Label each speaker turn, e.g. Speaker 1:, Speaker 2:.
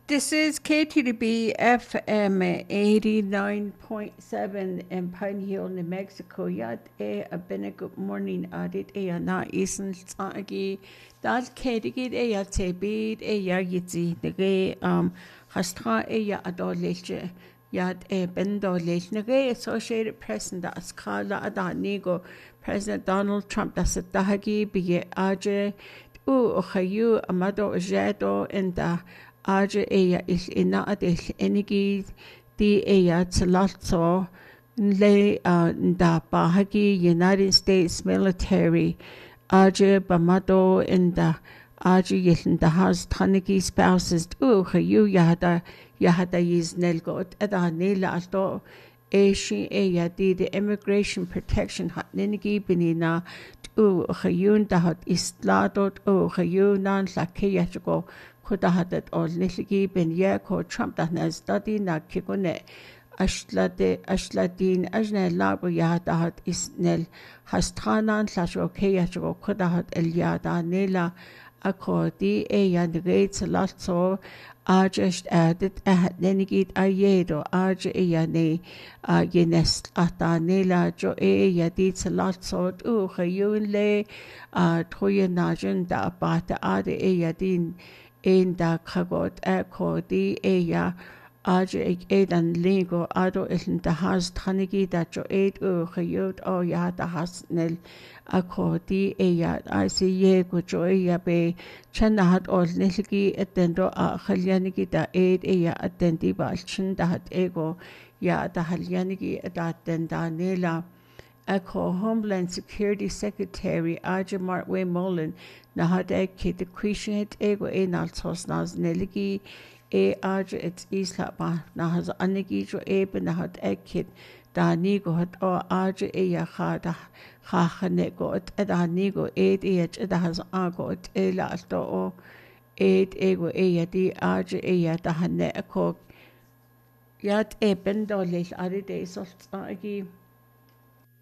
Speaker 1: This is KTDB FM 89.7 in Pine Hill, New Mexico. Yad a been good morning added a na isen sagi that Katigid a tebid a yagiti the gay hastra a adolescent yad a bendolation the gay Associated Press and the Skala Adanigo President Donald Trump that's a dahagi be aje Ohayu Amado Jado and the Aja ella is ina adil enigi di ella tsalatso le da bahagi United States military Aja bamado in the Aja yelin the has taniki spouses hayu yahada yiz nelgot ada nila alto Ashi ella di the immigration protection hat nenigi binina hayun dahat isladot hayun nan lakeyago Kudahadat or Niligi Ben Yako Trump that has studied na Kigone Ashladin Ajna Labu Yadahat Isnel Hastranan Lasho Kayacho Kudahat Eliada Nela Akodi Eyan the Gates Latso Ajest added Nenigit Ayedo Aj Eyane Yenes Ata Nela Jo Eyadit Latso Hayun Le Toyanajan da Bata Ade Eyadin in the Kagot Echo di Eya Aja Edan Lingo Ado in the Has Tanigi that jo Hayut o ya the Hasnel Ako di Eya I see ye go joya be Chanahat or Niligi attendo a Halyanigi da Eya attendi Balchin that ego ya the Halyanigi that da Nela Echo Homeland Security Secretary Aja Martway Mullen Nahade Kit the Quishet Ego Enaltos Nas Neligi Aja its Isla Nahaz Anigijo Ebe Nahad Ekit Da Nigo hat o Aja Hada Hahanego at Edanigo Has Ago at Ela Alto o Ego di Aja Dahane Echo Yat Ebendolish Adide Solstagi